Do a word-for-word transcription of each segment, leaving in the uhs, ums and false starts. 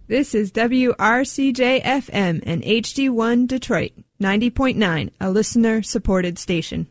This is W R C J F M and H D one Detroit, ninety point nine, a listener-supported station.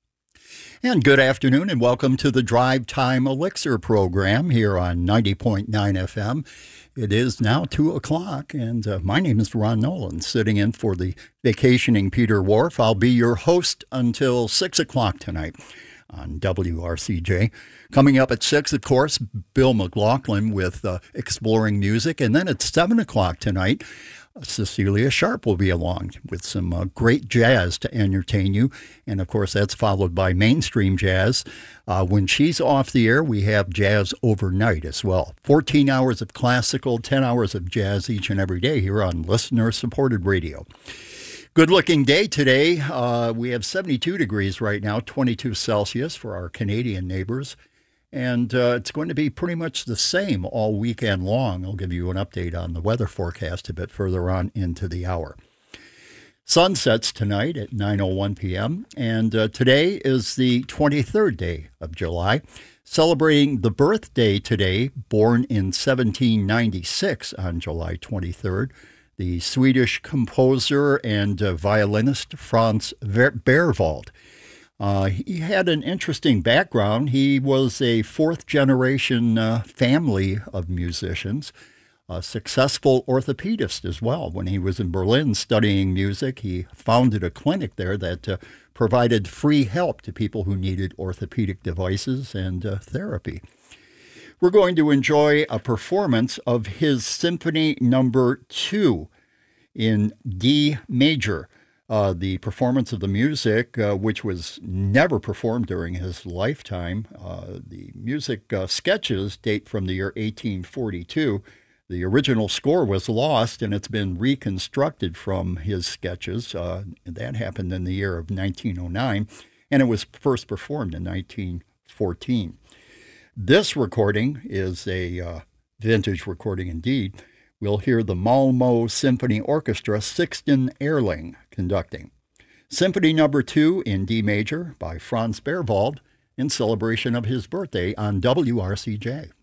And good afternoon and welcome to the Drive Time Elixir program here on ninety point nine F M. It is now two o'clock, and uh, my name is Ron Nolan, sitting in for the vacationing Peter Wharf. I'll be your host until six o'clock tonight on W R C J. Coming up at six, of course, Bill McLaughlin with uh, Exploring Music. And then at seven o'clock tonight, uh, Cecilia Sharp will be along with some uh, great jazz to entertain you. And, of course, that's followed by mainstream jazz. Uh, when she's off the air, we have Jazz Overnight as well. fourteen hours of classical, ten hours of jazz each and every day here on listener-supported radio. Good-looking day today. Uh, we have seventy-two degrees right now, twenty-two Celsius for our Canadian neighbors. And uh, it's going to be pretty much the same all weekend long. I'll give you an update on the weather forecast a bit further on into the hour. Sun sets tonight at nine oh one p.m. And uh, today is the twenty-third day of July. Celebrating the birthday today, born in seventeen ninety-six on July twenty-third, the Swedish composer and uh, violinist Franz Berwald. Uh, he had an interesting background. He was a fourth-generation uh, family of musicians, a successful orthopedist as well. When he was in Berlin studying music, he founded a clinic there that uh, provided free help to people who needed orthopedic devices and uh, therapy. We're going to enjoy a performance of his Symphony Number Two in D major. Uh, the performance of the music, uh, which was never performed during his lifetime. Uh, the music uh, sketches date from the year eighteen forty-two. The original score was lost, and it's been reconstructed from his sketches. Uh, that happened in the year of nineteen oh nine, and it was first performed in nineteen fourteen. This recording is a uh, vintage recording indeed. We'll hear the Malmö Symphony Orchestra, Sixten Ehrling, conducting. Symphony Number Two in D major by Franz Berwald in celebration of his birthday on W R C J.